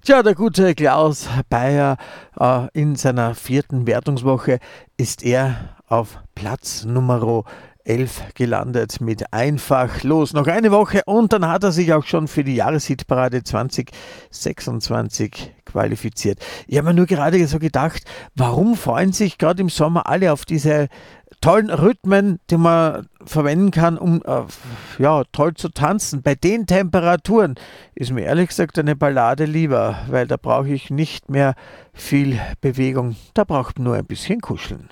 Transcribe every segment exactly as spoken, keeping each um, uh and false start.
Tja, der gute Klaus Bayer äh, in seiner vierten Wertungswoche ist er auf Platz Nummer elf gelandet mit Einfach los. Noch eine Woche und dann hat er sich auch schon für die Jahreshitparade zwanzig sechsundzwanzig qualifiziert. Ich habe mir nur gerade so gedacht, warum freuen sich gerade im Sommer alle auf diese tollen Rhythmen, die man verwenden kann, um äh, ja, toll zu tanzen. Bei den Temperaturen ist mir ehrlich gesagt eine Ballade lieber, weil da brauche ich nicht mehr viel Bewegung. Da braucht man nur ein bisschen kuscheln.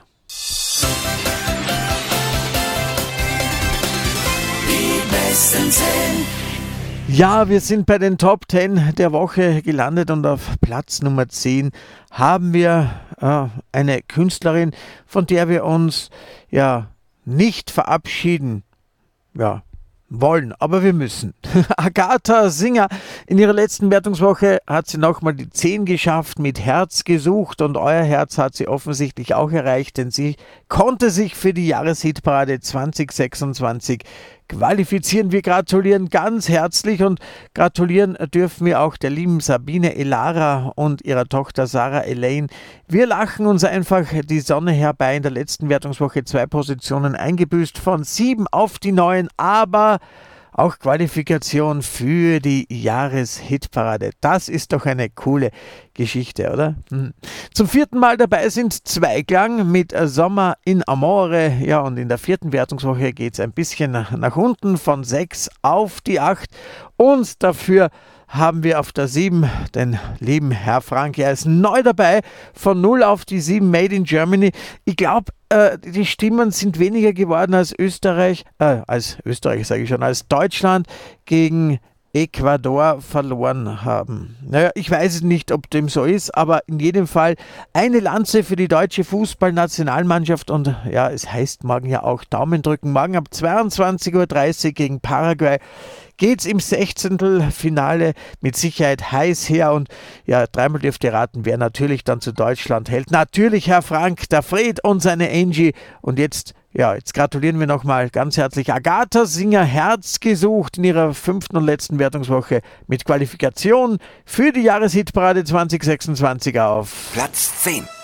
Die besten zehn. Ja, wir sind bei den Top zehn der Woche gelandet und auf Platz Nummer zehn haben wir äh, eine Künstlerin, von der wir uns ja nicht verabschieden ja, wollen, aber wir müssen. Agatha Singer, in ihrer letzten Wertungswoche hat sie nochmal die zehn geschafft, mit Herz gesucht und euer Herz hat sie offensichtlich auch erreicht, denn sie konnte sich für die Jahreshitparade zwanzig sechsundzwanzig qualifizieren. Wir gratulieren ganz herzlich und gratulieren dürfen wir auch der lieben Sabine Elara und ihrer Tochter Sarah Elaine. Wir lachen uns einfach die Sonne herbei. In der letzten Wertungswoche zwei Positionen eingebüßt, von sieben auf die neun, aber auch Qualifikation für die Jahreshitparade. Das ist doch eine coole Geschichte, oder? Hm. Zum vierten Mal dabei sind Zweiklang mit Sommer in Amore. Ja, und in der vierten Wertungswoche geht es ein bisschen nach, nach unten, von sechs auf die acht. Und dafür haben wir auf der sieben den lieben Herr Frank. Er ist neu dabei, von null auf die sieben, Made in Germany. Ich glaube, äh, die Stimmen sind weniger geworden als Österreich, äh, als Österreich sage ich schon, als Deutschland gegen Ecuador verloren haben. Naja, ich weiß es nicht, ob dem so ist, aber in jedem Fall eine Lanze für die deutsche Fußballnationalmannschaft und ja, es heißt morgen ja auch Daumen drücken. Morgen ab zweiundzwanzig Uhr dreißig gegen Paraguay geht's im Sechzehntelfinale mit Sicherheit heiß her und ja, dreimal dürft ihr raten, wer natürlich dann zu Deutschland hält. Natürlich Herr Frank, der Fred und seine Angie und jetzt Ja, jetzt gratulieren wir nochmal ganz herzlich Agatha Singer, Herz gesucht in ihrer fünften und letzten Wertungswoche mit Qualifikation für die Jahreshitparade zwanzig sechsundzwanzig auf Platz zehn.